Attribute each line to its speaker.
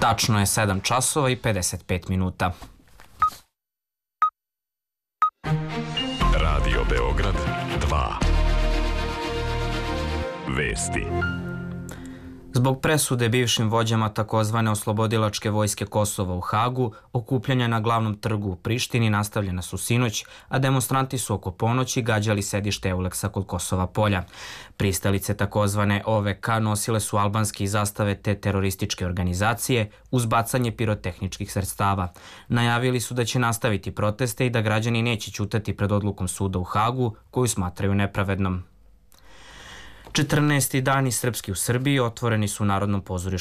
Speaker 1: Tačno je 7 časova i 55 minuta.
Speaker 2: Radio Beograd 2. Vesti.
Speaker 1: Zbog presude bivšim vođama takozvane oslobodilačke vojske Kosova u Hagu, okupljanja na glavnom trgu u Prištini nastavljena su sinoć, a demonstranti su oko ponoći gađali sedište Euleksa kod Kosova polja. Pristalice takozvane OVK nosile su albanske zastave te terorističke organizacije uz bacanje pirotehničkih sredstava. Najavili su da će nastaviti proteste i da građani neće ćutati pred odlukom suda u Hagu, koju smatraju nepravednom. 14. dani srpski u Srbiji otvoreni su u Narodnom pozorištu